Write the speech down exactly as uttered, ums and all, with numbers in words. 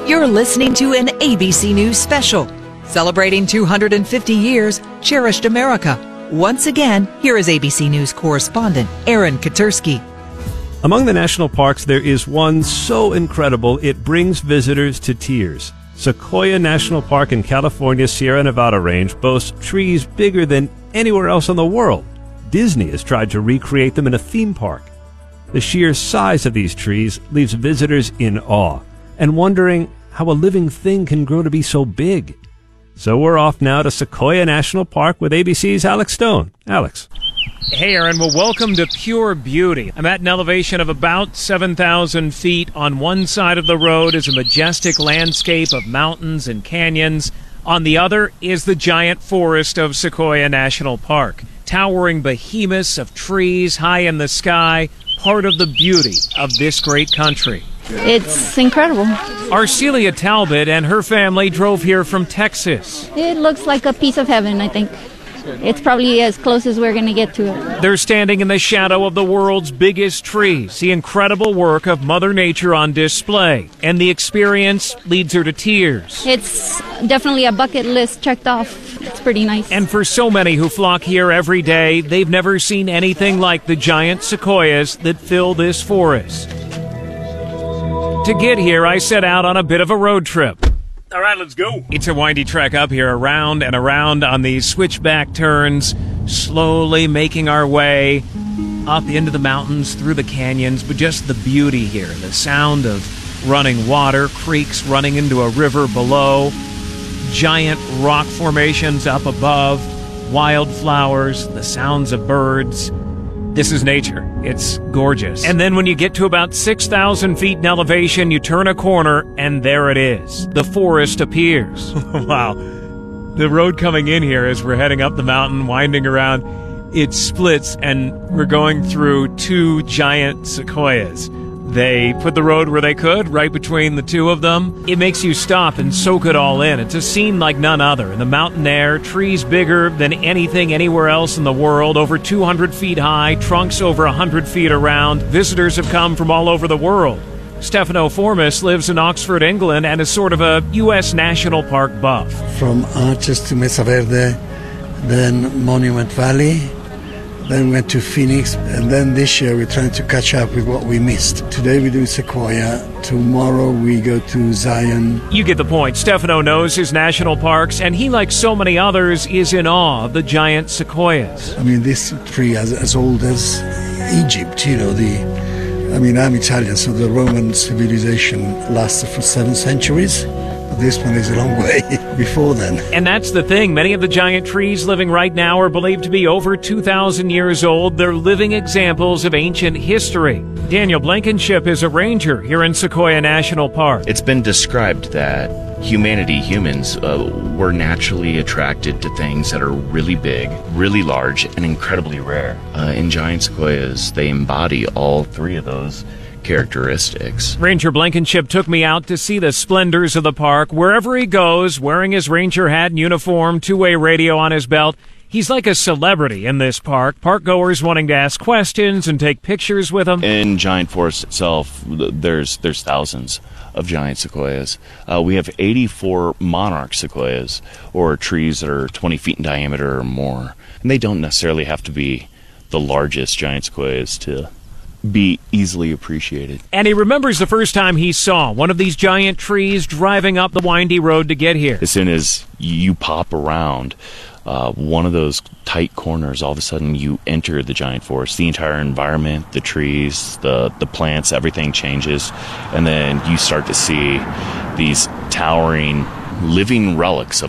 You're listening to an A B C News special, celebrating two hundred fifty years, Cherished America. Once again, here is A B C News correspondent Aaron Katersky. Among the national parks, there is one so incredible it brings visitors to tears. Sequoia National Park in California's Sierra Nevada range boasts trees bigger than anywhere else in the world. Disney has tried to recreate them in a theme park. The sheer size of these trees leaves visitors in awe and wondering how a living thing can grow to be so big. So we're off now to Sequoia National Park with A B C's Alex Stone. Alex. Hey, Aaron. Well, welcome to Pure Beauty. I'm at an elevation of about seven thousand feet. On one side of the road is a majestic landscape of mountains and canyons. On the other is the giant forest of Sequoia National Park. Towering behemoths of trees high in the sky, part of the beauty of this great country. It's incredible. Arcelia Talbot and her family drove here from Texas. It looks like a piece of heaven, I think. It's probably as close as we're going to get to it. They're standing in the shadow of the world's biggest trees, the incredible work of Mother Nature on display, and the experience leads her to tears. It's definitely a bucket list checked off. It's pretty nice. And for so many who flock here every day, they've never seen anything like the giant sequoias that fill this forest. To get here, I set out on a bit of a road trip. All right, let's go. It's a windy trek up here, around and around on these switchback turns, slowly making our way up into the mountains, through the canyons, but just the beauty here, the sound of running water, creeks running into a river below, giant rock formations up above, wildflowers, the sounds of birds. This is nature. It's gorgeous. And then when you get to about six thousand feet in elevation, you turn a corner, and there it is. The forest appears. Wow. The road coming in here as we're heading up the mountain, winding around, it splits, and we're going through two giant sequoias. They put the road where they could, right between the two of them. It makes you stop and soak it all in. It's a scene like none other. In the mountain air, trees bigger than anything anywhere else in the world, over two hundred feet high, trunks over one hundred feet around. Visitors have come from all over the world. Stefano Formis lives in Oxford, England, and is sort of a U S National Park buff. From Arches to Mesa Verde, then Monument Valley, then we went to Phoenix, and then this year we're trying to catch up with what we missed. Today we do Sequoia, tomorrow we go to Zion. You get the point. Stefano knows his national parks, and he, like so many others, is in awe of the giant sequoias. I mean, this tree is as old as Egypt, you know, the... I mean, I'm Italian, so the Roman civilization lasted for seven centuries. This one is a long way before then. And that's the thing. Many of the giant trees living right now are believed to be over two thousand years old. They're living examples of ancient history. Daniel Blankenship is a ranger here in Sequoia National Park. It's been described that humanity, humans, uh, were naturally attracted to things that are really big, really large, and incredibly rare. Uh, in giant sequoias, they embody all three of those characteristics. Ranger Blankenship took me out to see the splendors of the park. Wherever he goes, wearing his ranger hat and uniform, two-way radio on his belt, he's like a celebrity in this park. Park goers wanting to ask questions and take pictures with him. In Giant Forest itself, there's there's thousands of giant sequoias. Uh, we have eighty-four monarch sequoias, or trees that are twenty feet in diameter or more. And they don't necessarily have to be the largest giant sequoias to be easily appreciated. And he remembers the first time he saw one of these giant trees driving up the windy road to get here. As soon as you pop around uh, one of those tight corners, all of a sudden you enter the giant forest. The entire environment, the trees, the, the plants, everything changes. And then you start to see these towering living relics of